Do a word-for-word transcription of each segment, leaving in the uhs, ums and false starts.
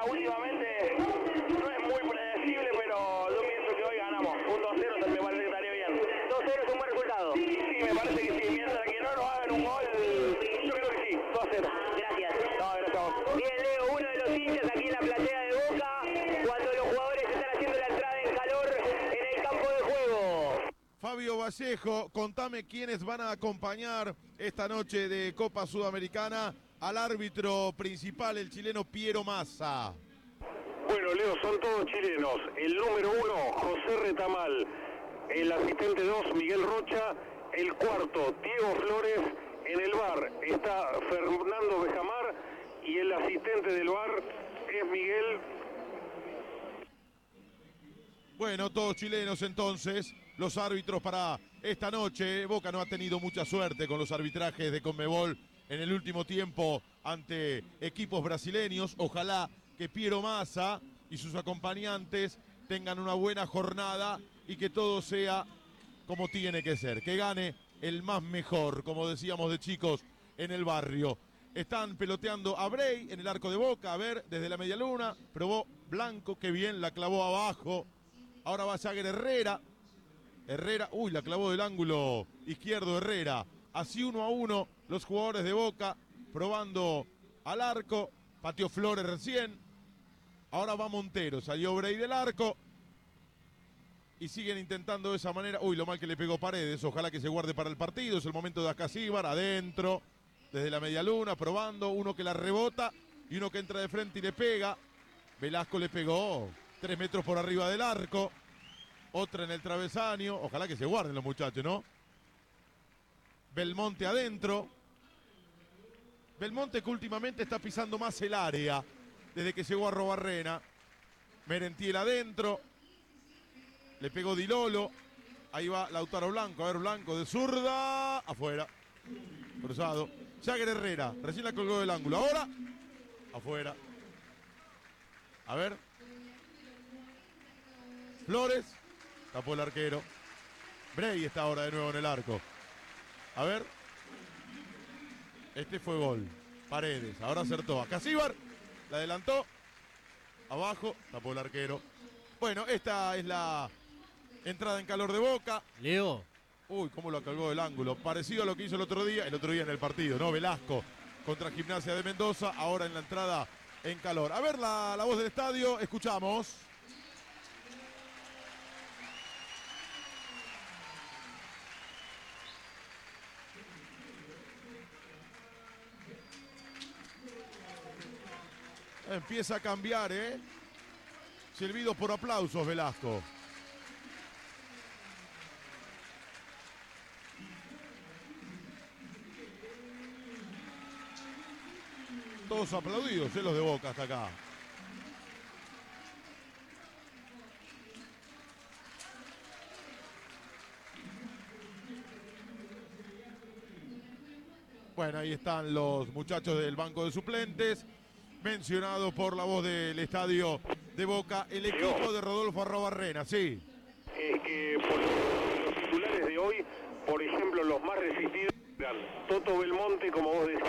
últimamente no es muy predecible, pero yo pienso que hoy ganamos. Un dos cero me parece que estaría bien. dos cero es un buen resultado. Sí, me parece que sí. Mientras que no nos hagan un gol, yo creo que sí. dos cero. Gracias. No, gracias a vos. Bien, Leo, uno de los hinchas aquí en la platea de Boca, cuando los jugadores están haciendo la entrada en calor en el campo de juego. Fabio Vallejo, contame quiénes van a acompañar esta noche de Copa Sudamericana al árbitro principal, el chileno Piero Massa. Bueno, Leo, son todos chilenos. El número uno, José Retamal. El asistente dos, Miguel Rocha. El cuarto, Diego Flores. En el V A R está Fernando Bejamar. Y el asistente del V A R es Miguel. Bueno, todos chilenos entonces, los árbitros para esta noche. Boca no ha tenido mucha suerte con los arbitrajes de Conmebol en el último tiempo ante equipos brasileños. Ojalá que Piero Massa y sus acompañantes tengan una buena jornada y que todo sea como tiene que ser, que gane el más mejor, como decíamos de chicos en el barrio. Están peloteando a Bray en el arco de Boca, a ver, desde la media luna, probó Blanco, que bien, la clavó abajo. Ahora va Jagger Herrera, Herrera, uy, la clavó del ángulo izquierdo Herrera. Así uno a uno los jugadores de Boca probando al arco, pateó Flores recién. Ahora va Montero, salió Bray del arco. Y siguen intentando de esa manera. Uy, lo mal que le pegó Paredes. Ojalá que se guarde para el partido. Es el momento de Ascasíbar, adentro. Desde la media luna, probando. Uno que la rebota y uno que entra de frente y le pega. Velasco le pegó tres metros por arriba del arco. Otra en el travesaño. Ojalá que se guarden los muchachos, ¿no? Belmonte adentro. Belmonte que últimamente está pisando más el área desde que llegó a Robarrena. Merentiel adentro. Le pegó Di Lolo. Ahí va Lautaro Blanco. A ver, Blanco de zurda. Afuera. Cruzado. Jagger Herrera. Recién la colgó del ángulo. Ahora. Afuera. A ver. Flores. Tapó el arquero. Bray está ahora de nuevo en el arco. A ver. Este fue gol. Paredes. Ahora acertó. Ascasíbar. La adelantó. Abajo. Tapó el arquero. Bueno, esta es la entrada en calor de Boca. Leo. Uy, cómo lo colgó del ángulo. Parecido a lo que hizo el otro día. El otro día en el partido, ¿no? Velasco contra Gimnasia de Mendoza. Ahora en la entrada en calor. A ver la, la voz del estadio. Escuchamos. Empieza a cambiar, ¿eh? Silbido por aplausos, Velasco. Todos aplaudidos, ¿eh? Los de Boca hasta acá. Bueno, ahí están los muchachos del banco de suplentes. Mencionado por la voz del estadio de Boca, el equipo de Rodolfo Arrobarrena, sí. Es que por los titulares de hoy, por ejemplo, los más resistidos eran Toto Belmonte, como vos decís,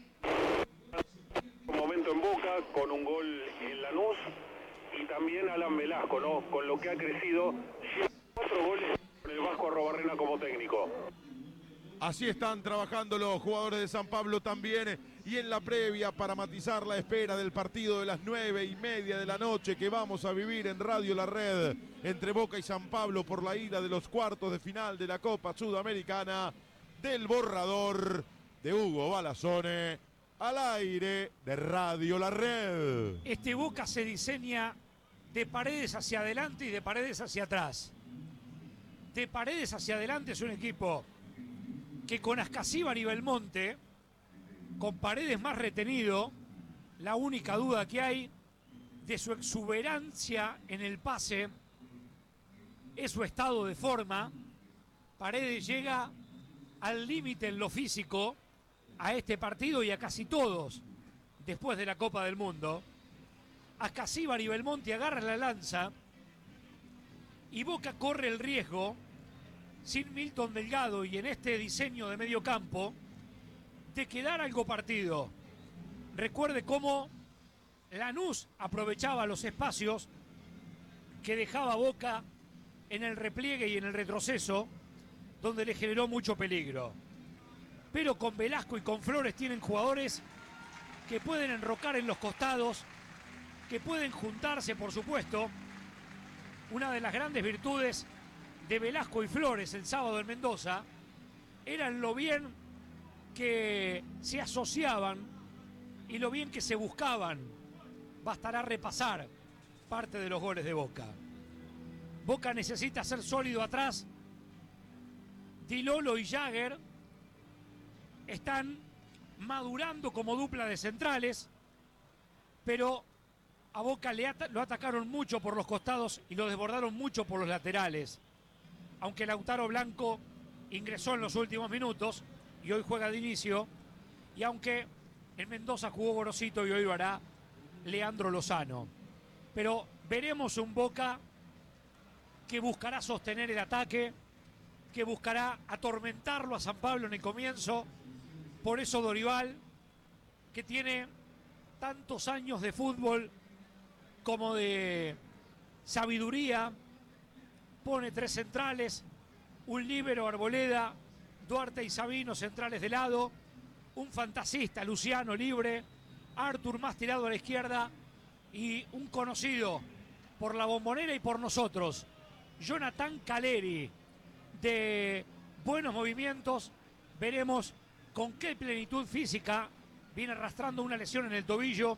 un momento en Boca, con un gol en Lanús, y también Alan Velasco, ¿no? Con lo que ha crecido, cuatro goles con el Vasco Arrobarrena como técnico. Así están trabajando los jugadores de San Pablo también. Y en la previa, para matizar la espera del partido de las nueve y media de la noche que vamos a vivir en Radio La Red entre Boca y San Pablo por la ida de los cuartos de final de la Copa Sudamericana, del borrador de Hugo Balazone al aire de Radio La Red. Este Boca se diseña de Paredes hacia adelante y de Paredes hacia atrás. De Paredes hacia adelante es un equipo que con Ascasíbar y Belmonte, con Paredes más retenido, la única duda que hay de su exuberancia en el pase es su estado de forma. Paredes llega al límite en lo físico a este partido y a casi todos después de la Copa del Mundo. Ascasíbar y Belmonte agarran la lanza y Boca corre el riesgo, sin Milton Delgado y en este diseño de medio campo, de quedar algo partido. Recuerde cómo Lanús aprovechaba los espacios que dejaba Boca en el repliegue y en el retroceso, donde le generó mucho peligro. Pero con Velasco y con Flores tienen jugadores que pueden enrocar en los costados, que pueden juntarse, por supuesto. Una de las grandes virtudes de Velasco y Flores el sábado en Mendoza eran lo bien que se asociaban y lo bien que se buscaban. Bastará repasar parte de los goles de Boca. Boca necesita ser sólido atrás. Di Lolo y Jagger están madurando como dupla de centrales, pero a Boca le at- lo atacaron mucho por los costados y lo desbordaron mucho por los laterales. Aunque Lautaro Blanco ingresó en los últimos minutos y hoy juega de inicio, y aunque en Mendoza jugó Gorosito y hoy lo hará Leandro Lozano. Pero veremos un Boca que buscará sostener el ataque, que buscará atormentarlo a San Pablo en el comienzo. Por eso Dorival, que tiene tantos años de fútbol como de sabiduría, pone tres centrales, un líbero Arboleda, Duarte y Sabino centrales de lado, un fantasista Luciano libre, Artur más tirado a la izquierda y un conocido por la Bombonera y por nosotros, Jonathan Caleri, de buenos movimientos. Veremos con qué plenitud física viene arrastrando una lesión en el tobillo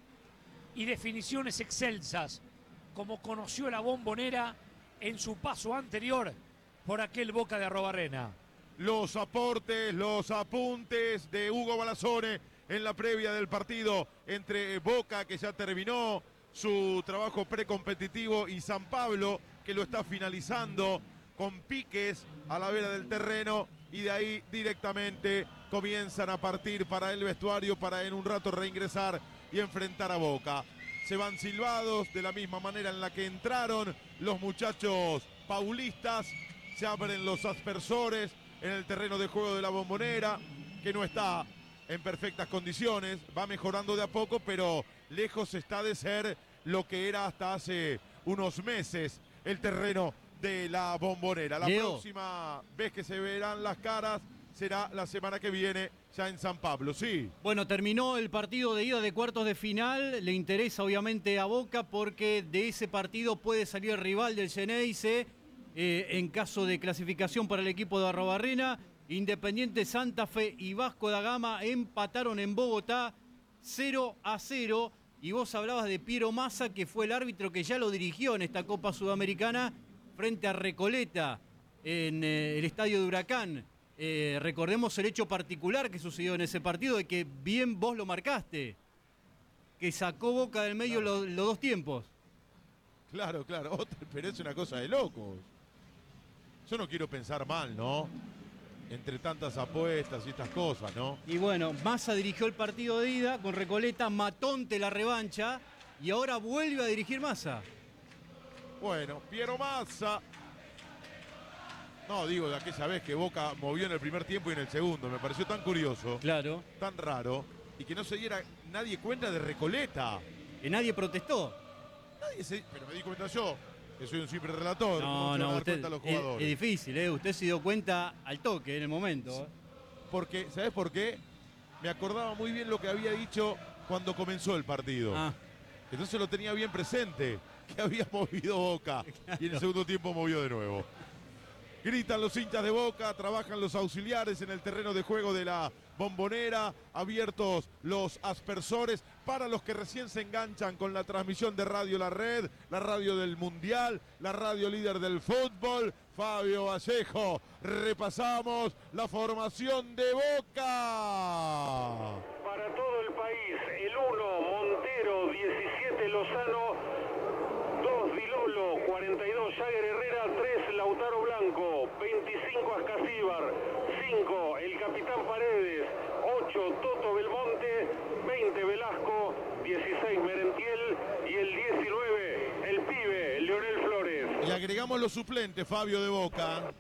y definiciones excelsas, como conoció la Bombonera en su paso anterior por aquel Boca de Arrobarrena. Los aportes, los apuntes de Hugo Balazzone en la previa del partido entre Boca, que ya terminó su trabajo precompetitivo, y San Pablo, que lo está finalizando con piques a la vera del terreno, y de ahí directamente comienzan a partir para el vestuario para en un rato reingresar y enfrentar a Boca. Se van silbados de la misma manera en la que entraron los muchachos paulistas, se abren los aspersores en el terreno de juego de la Bombonera, que no está en perfectas condiciones, va mejorando de a poco, pero lejos está de ser lo que era hasta hace unos meses el terreno de la Bombonera. La Leo. próxima vez que se verán las caras será la semana que viene ya en San Pablo, sí. Bueno, terminó el partido de ida de cuartos de final. Le interesa obviamente a Boca porque de ese partido puede salir el rival del Xeneize eh, en caso de clasificación para el equipo de Arrobarrena. Independiente Santa Fe y Vasco da Gama empataron en Bogotá cero a cero. Y vos hablabas de Piero Massa, que fue el árbitro que ya lo dirigió en esta Copa Sudamericana frente a Recoleta en eh, el estadio de Huracán. Eh, recordemos el hecho particular que sucedió en ese partido, de que bien vos lo marcaste, que sacó Boca del medio Claro. los, los dos tiempos. Claro, claro, otra, pero es una cosa de locos. Yo no quiero pensar mal, ¿no? Entre tantas apuestas y estas cosas, ¿no? Y bueno, Massa dirigió el partido de ida con Recoleta, Matonte la revancha, y ahora vuelve a dirigir Massa. Bueno, Piero Massa. No, digo, de aquella vez que Boca movió en el primer tiempo y en el segundo. Me pareció tan curioso, Claro, tan raro, y que no se diera nadie cuenta de Recoleta. que nadie protestó. Nadie se... Pero me di cuenta yo, que soy un simple relator. ¿Cómo No, se van a no, dar usted, cuenta los es, jugadores? es difícil, ¿eh? Usted se dio cuenta al toque en el momento. ¿eh? Porque, ¿sabes por qué? Me acordaba muy bien lo que había dicho cuando comenzó el partido. Ah, Entonces lo tenía bien presente, que había movido Boca. Y en el segundo tiempo movió de nuevo. Gritan los hinchas de Boca, trabajan los auxiliares en el terreno de juego de la Bombonera, abiertos los aspersores para los que recién se enganchan con la transmisión de Radio La Red, la radio del Mundial, la radio líder del fútbol. Fabio Vallejo, repasamos la formación de Boca. Para todo el país, el uno, Montero, diecisiete, Lozano, dos, Di Lolo, cuarenta y dos, Jagger Herrera, tres, Lautaro Blanco, veinticinco, Ascasíbar, cinco, el capitán Paredes, ocho, Toto Belmonte, veinte, Velasco, dieciséis, Merentiel y el diecinueve, el pibe, Leonel Flores. Y agregamos los suplentes, Fabio, de Boca.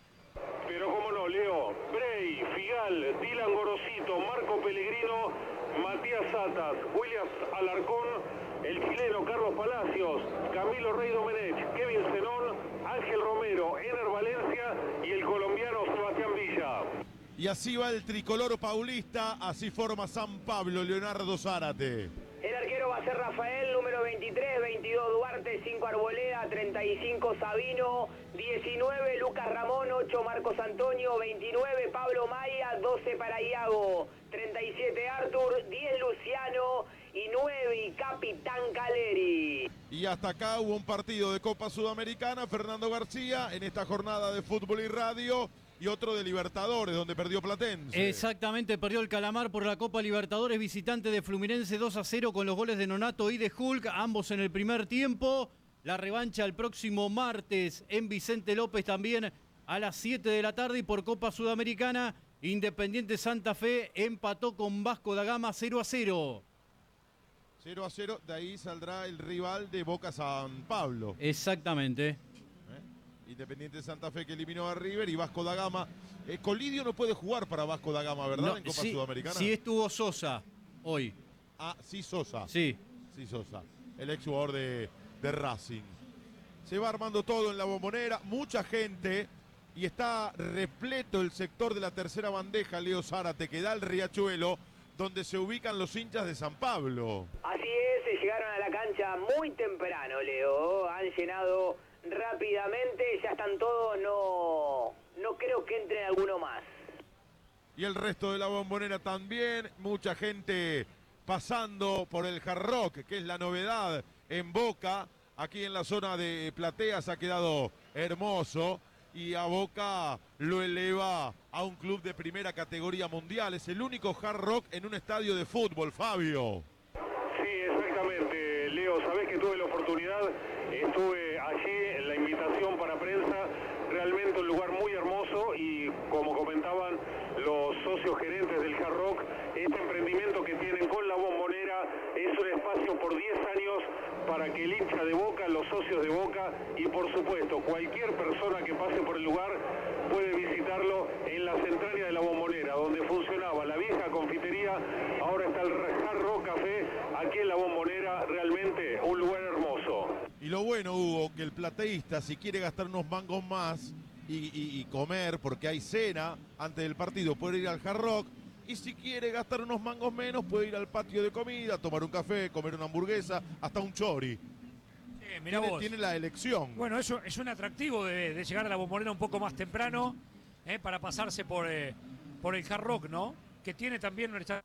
Pero cómo no, Leo, Bray, Figal, Dylan Gorosito, Marco Pellegrino, Matías Satas, Williams Alarcón, el chileno Carlos Palacios, Camilo Rey Domenech, Kevin Zenón, Ángel Romero, Ener Valencia y el colombiano Sebastián Villa. Y así va el tricolor paulista, así forma San Pablo, Leonardo Zárate. El arquero va a ser Rafael, número veintitrés, veintidós Duarte, cinco Arboleda, treinta y cinco Sabino, diecinueve Lucas Ramón, ocho Marcos Antonio, veintinueve Pablo Maya, doce para Iago, treinta y siete Artur, diez Luciano y nueve Capitán Caleri. Y hasta acá hubo un partido de Copa Sudamericana, Fernando García, en esta jornada de Fútbol y Radio. Y otro de Libertadores, donde perdió Platense. Exactamente, perdió el Calamar por la Copa Libertadores, visitante de Fluminense dos a cero con los goles de Nonato y de Hulk, ambos en el primer tiempo. La revancha el próximo martes en Vicente López también a las siete de la tarde. Y por Copa Sudamericana, Independiente Santa Fe empató con Vasco da Gama cero a cero. cero a cero, de ahí saldrá el rival de Boca San Pablo. Exactamente. Independiente Santa Fe que eliminó a River y Vasco da Gama. Eh, Colidio no puede jugar para Vasco da Gama, ¿verdad? No, en Copa sí, Sudamericana. Sí estuvo Sosa hoy. Ah, sí Sosa. Sí. Sí Sosa, el ex jugador de, de Racing. Se va armando todo en la Bombonera, mucha gente y está repleto el sector de la tercera bandeja, Leo Zárate, que da el Riachuelo, donde se ubican los hinchas de San Pablo. Así es, se llegaron a la cancha muy temprano, Leo. Han llenado rápidamente, ya están todos, no, no creo que entre alguno más. Y el resto de la Bombonera también, mucha gente pasando por el Hard Rock, que es la novedad en Boca. Aquí en la zona de plateas ha quedado hermoso y a Boca lo eleva a un club de primera categoría mundial. Es el único Hard Rock en un estadio de fútbol, Fabio. Sí, exactamente, Leo, sabés que tuve la oportunidad, estuve allí en la invitación para prensa, realmente un lugar muy hermoso y como comentaban los socios gerentes del Hard Rock, este emprendimiento que tienen con la Bombonera es un espacio por diez años para que el hincha de Boca, los socios de Boca y por supuesto cualquier persona que pase por el lugar puede visitarlo en las entrañas de la Bombonera, donde funcionaba la vieja confitería, ahora está el Hard Rock Café, aquí en la Bombonera, realmente un lugar hermoso. Y lo bueno, Hugo, que el plateísta, si quiere gastar unos mangos más y, y, y comer, porque hay cena antes del partido, puede ir al Hard Rock. Y si quiere gastar unos mangos menos, puede ir al patio de comida, tomar un café, comer una hamburguesa, hasta un chori. Eh, mirá tiene, vos. tiene la elección. Bueno, eso es un atractivo de, de llegar a la Bombonera un poco más temprano, eh, para pasarse por, eh, por el Hard Rock, ¿no? Que tiene también nuestra...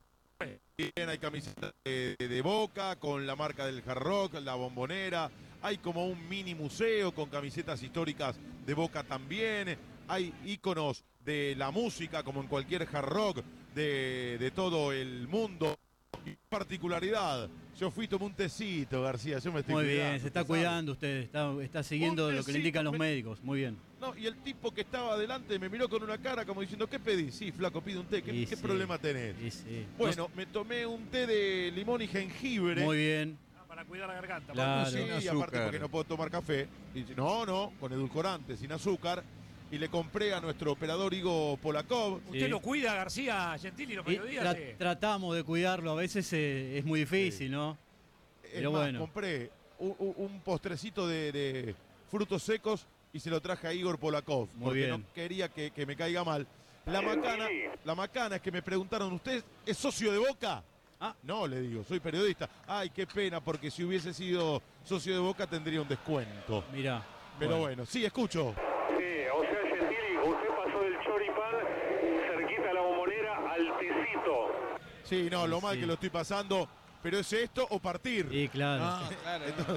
Bien, hay camisetas de, de Boca con la marca del Hard Rock, la Bombonera. Hay como un mini museo con camisetas históricas de Boca también. Hay íconos de la música, como en cualquier Hard Rock de, de todo el mundo. Y particularidad, yo fui, tomé un tecito, García, yo me estoy Muy cuidando, bien, se está usted sabe. cuidando usted, está, está siguiendo Un lo que le tecito, indican los me- médicos. Muy bien. No, y el tipo que estaba adelante me miró con una cara como diciendo, ¿qué pedís? Sí, flaco, pide un té, ¿qué, Y qué sí, problema tenés? y sí. Bueno, me tomé un té de limón y jengibre. Muy bien. Ah, para cuidar la garganta. Claro. Sí, Sin y aparte azúcar. porque no puedo tomar café. Y dice, no, no, con edulcorante, sin azúcar. Y le compré a nuestro operador Igo Polakov. ¿Usted Sí. lo cuida, García Gentili, los Y mediodías? tra- Sí. tratamos de cuidarlo, a veces eh, es muy difícil, ¿no? Es Pero más, bueno. compré un, un- un postrecito de, de frutos secos y se lo traje a Igor Polakov. Muy porque bien. no quería que, que me caiga mal. La macana, la macana es que me preguntaron, ¿usted es socio de Boca? Ah. No, le digo, soy periodista. Ay, qué pena, porque si hubiese sido socio de Boca tendría un descuento. Mirá. Pero bueno, sí, escucho. Sí, o sea, Gentili, usted pasó del choripán cerquita a la Bombonera al tecito. Sí, no, lo Sí, mal sí. que lo estoy pasando, pero ¿es esto o partir? Y claro. Ah, claro. Entonces,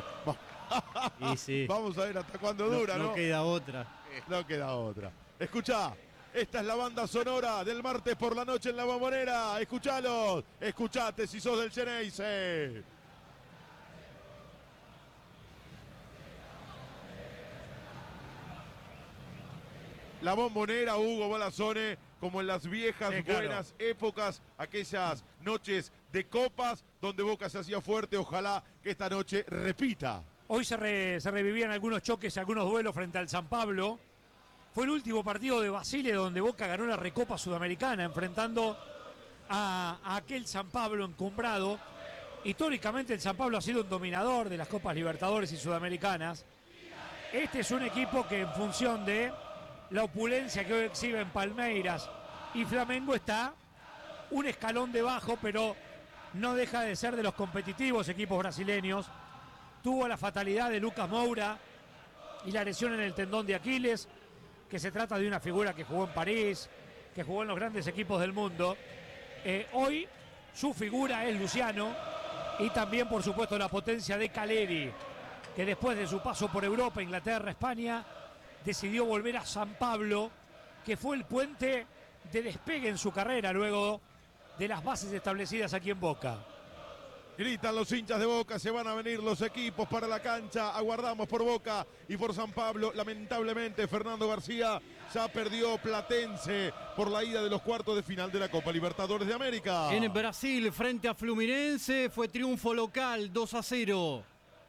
va- Y sí. Vamos a ver hasta cuándo No, dura, ¿no? no queda otra. No queda otra. Escuchá, esta es la banda sonora del martes por la noche en la Bombonera. Escuchalos, escuchate si sos del Xeneize. La Bombonera, Hugo Balazone, como en las viejas Sí, claro. buenas épocas, aquellas noches de copas donde Boca se hacía fuerte. Ojalá que esta noche repita. Hoy se, re- se revivían algunos choques, algunos duelos frente al San Pablo. Fue el último partido de Basile donde Boca ganó la Recopa Sudamericana, enfrentando a, a aquel San Pablo encumbrado. Históricamente el San Pablo ha sido un dominador de las Copas Libertadores y Sudamericanas. Este es un equipo que, en función de la opulencia que hoy exhiben Palmeiras y Flamengo, está un escalón debajo, pero no deja de ser de los competitivos equipos brasileños. Tuvo la fatalidad de Lucas Moura y la lesión en el tendón de Aquiles, que se trata de una figura que jugó en París, que jugó en los grandes equipos del mundo. Eh, hoy su figura es Luciano, y también, por supuesto, la potencia de Caleri, que después de su paso por Europa, Inglaterra, España, decidió volver a San Pablo, que fue el puente de despegue en su carrera luego de las bases establecidas aquí en Boca. Gritan los hinchas de Boca, se van a venir los equipos para la cancha. Aguardamos por Boca y por San Pablo. Lamentablemente, Fernando García ya perdió Platense por la ida de los cuartos de final de la Copa Libertadores de América. En Brasil, frente a Fluminense, fue triunfo local, dos a cero.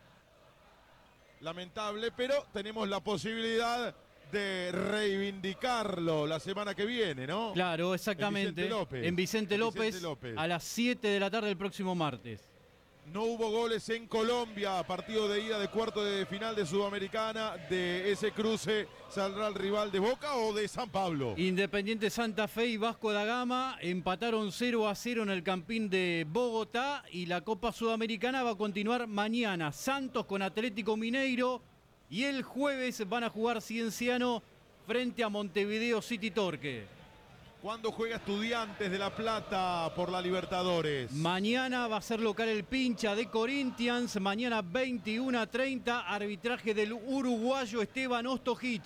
Lamentable, pero tenemos la posibilidad de reivindicarlo la semana que viene, ¿no? Claro, exactamente. En Vicente López, en Vicente en López, Vicente López. a las siete de la tarde del próximo martes. No hubo goles en Colombia, partido de ida de cuarto de final de Sudamericana. De ese cruce saldrá el rival de Boca o de San Pablo. Independiente Santa Fe y Vasco da Gama empataron cero a cero en el Campín de Bogotá, y la Copa Sudamericana va a continuar mañana. Santos con Atlético Mineiro, y el jueves van a jugar Cienciano frente a Montevideo City Torque. ¿Cuándo juega Estudiantes de La Plata por la Libertadores? Mañana va a ser local el Pincha de Corinthians. Mañana veintiuno a treinta, arbitraje del uruguayo Esteban Ostojic.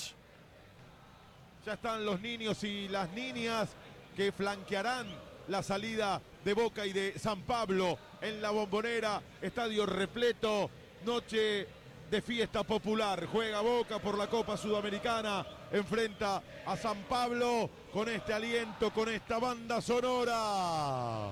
Ya están los niños y las niñas que flanquearán la salida de Boca y de San Pablo en la Bombonera. Estadio repleto, noche de fiesta popular. Juega Boca por la Copa Sudamericana, enfrenta a San Pablo con este aliento, con esta banda sonora.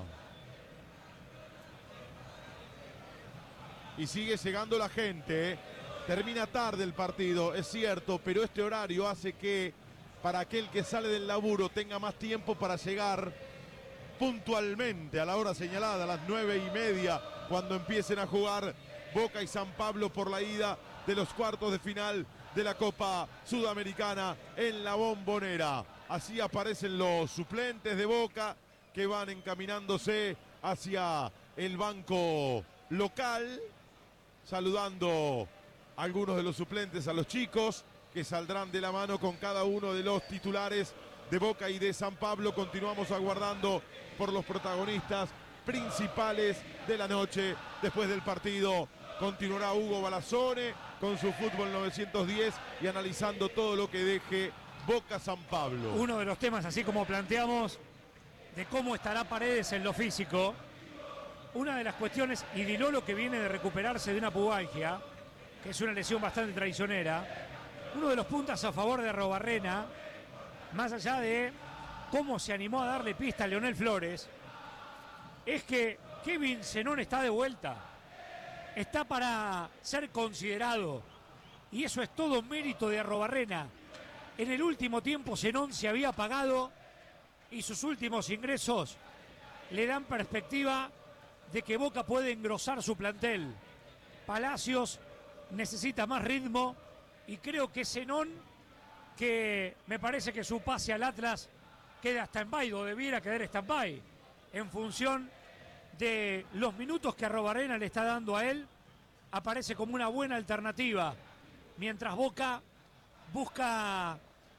Y sigue llegando la gente, ¿eh? Termina tarde el partido, es cierto, pero este horario hace que para aquel que sale del laburo tenga más tiempo para llegar puntualmente a la hora señalada, a las nueve y media, cuando empiecen a jugar Boca y San Pablo por la ida de los cuartos de final de la Copa Sudamericana en la Bombonera. Así aparecen los suplentes de Boca que van encaminándose hacia el banco local, saludando a algunos de los suplentes, a los chicos que saldrán de la mano con cada uno de los titulares de Boca y de San Pablo. Continuamos aguardando por los protagonistas principales de la noche. Después del partido continuará Hugo Balazzone con su Fútbol novecientos diez y analizando todo lo que deje Boca San Pablo. Uno de los temas, así como planteamos, de cómo estará Paredes en lo físico. Una de las cuestiones, y Di Lolo, que viene de recuperarse de una pubalgia, que es una lesión bastante traicionera. Uno de los puntos a favor de Arrobarrena, más allá de cómo se animó a darle pista a Leonel Flores, es que Kevin Zenón está de vuelta. Está para ser considerado, y eso es todo mérito de Arrobarrena. En el último tiempo Zenón se había apagado y sus últimos ingresos le dan perspectiva de que Boca puede engrosar su plantel. Palacios necesita más ritmo, y creo que Zenón, que me parece que su pase al Atlas queda stand-by, o debiera quedar stand-by, en función de los minutos que Arrobarrena le está dando a él, aparece como una buena alternativa, mientras Boca busca,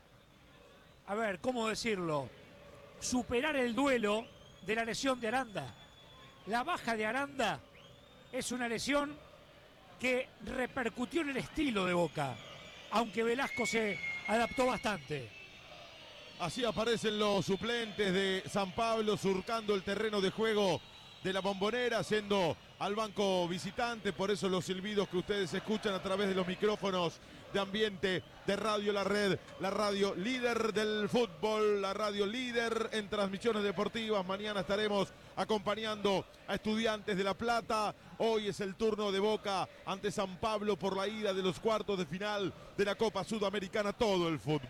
a ver, ¿cómo decirlo?, superar el duelo de la lesión de Aranda. La baja de Aranda es una lesión que repercutió en el estilo de Boca, aunque Velasco se adaptó bastante. Así aparecen los suplentes de San Pablo surcando el terreno de juego de la Bombonera, yendo al banco visitante. Por eso los silbidos que ustedes escuchan a través de los micrófonos de ambiente de Radio La Red, la radio líder del fútbol, la radio líder en transmisiones deportivas. Mañana estaremos acompañando a Estudiantes de La Plata. Hoy es el turno de Boca ante San Pablo por la ida de los cuartos de final de la Copa Sudamericana. Todo el fútbol,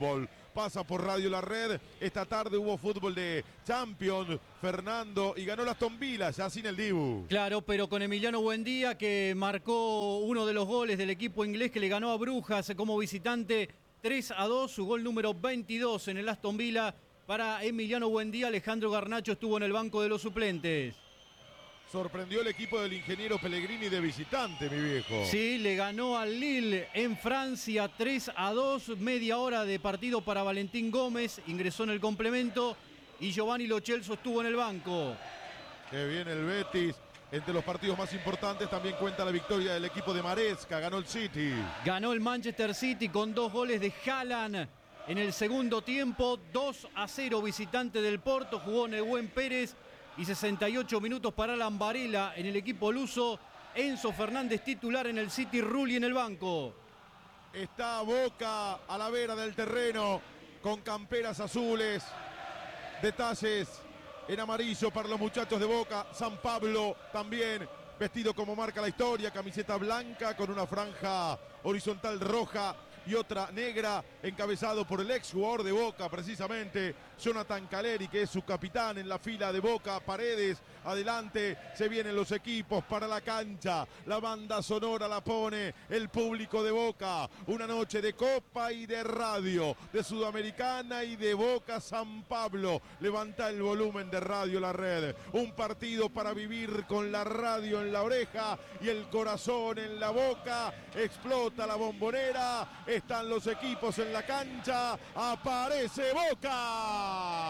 pasa por Radio La Red. Esta tarde hubo fútbol de Champions, Fernando, y ganó la Aston Villa, ya sin el Dibu. Claro, pero con Emiliano Buendía, que marcó uno de los goles del equipo inglés que le ganó a Brujas como visitante tres a dos, su gol número veintidós en el Aston Villa para Emiliano Buendía. Alejandro Garnacho estuvo en el banco de los suplentes. Sorprendió el equipo del ingeniero Pellegrini de visitante, mi viejo. Sí, le ganó al Lille en Francia tres a dos, media hora de partido para Valentín Gómez, ingresó en el complemento y Giovanni Lo Celso estuvo en el banco. Qué bien el Betis. Entre los partidos más importantes también cuenta la victoria del equipo de Maresca, ganó el City. Ganó el Manchester City con dos goles de Haaland en el segundo tiempo, dos a cero visitante del Porto, jugó Nehuen Pérez. Y sesenta y ocho minutos para Alan Varela en el equipo luso. Enzo Fernández titular en el City, Rulli en el banco. Está Boca a la vera del terreno con camperas azules. Detalles en amarillo para los muchachos de Boca. San Pablo también vestido como marca la historia. Camiseta blanca con una franja horizontal roja y otra negra, encabezado por el ex jugador de Boca, precisamente Jonathan Caleri, que es su capitán en la fila de Boca. Paredes, adelante, se vienen los equipos para la cancha, la banda sonora la pone el público de Boca. Una noche de Copa y de Radio, de Sudamericana y de Boca San Pablo. Levanta el volumen de Radio La Red, un partido para vivir con la radio en la oreja y el corazón en la boca. Explota la Bombonera, están los equipos en la cancha, aparece Boca.